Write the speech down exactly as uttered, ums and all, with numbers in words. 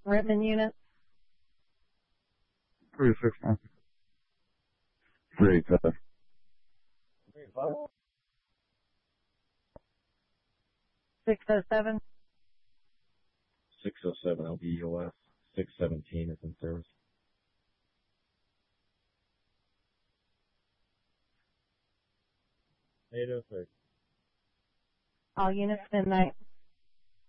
Rittman unit. three six nine. three eight seven. six oh seven. six oh seven L B E O S. six seventeen is in service. eight oh six. All units midnight.